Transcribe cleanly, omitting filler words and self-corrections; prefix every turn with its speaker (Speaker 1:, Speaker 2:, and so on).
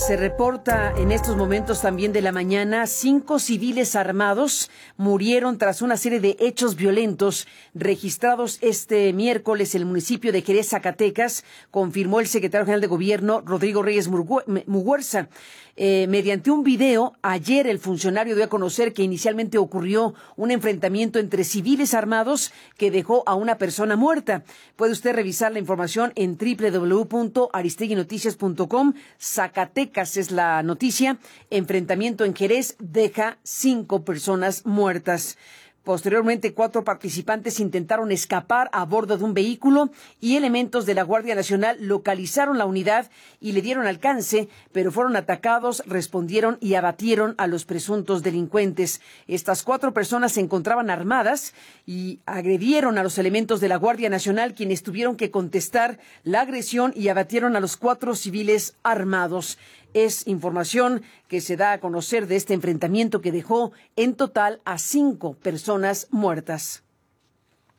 Speaker 1: Se reporta en estos momentos también de la mañana, 5 civiles armados murieron tras una serie de hechos violentos registrados este miércoles en el municipio de Jerez, Zacatecas, confirmó el secretario general de Gobierno, Rodrigo Reyes Muguerza. Mediante un video, ayer el funcionario dio a conocer que inicialmente ocurrió un enfrentamiento entre civiles armados que dejó a una persona muerta. Puede usted revisar la información en www.aristeguinoticias.com. Zacatecas es la noticia. Enfrentamiento en Jerez deja 5 personas muertas. Posteriormente, 4 participantes intentaron escapar a bordo de un vehículo y elementos de la Guardia Nacional localizaron la unidad y le dieron alcance, pero fueron atacados, respondieron y abatieron a los presuntos delincuentes. Estas 4 personas se encontraban armadas y agredieron a los elementos de la Guardia Nacional, quienes tuvieron que contestar la agresión y abatieron a los 4 civiles armados. Es información que se da a conocer de este enfrentamiento que dejó en total a 5 personas muertas.